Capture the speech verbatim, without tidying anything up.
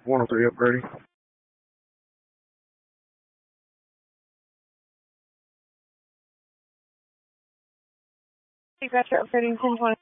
one oh three upgrading. Hey, Gretchen, upgrading ten twenty.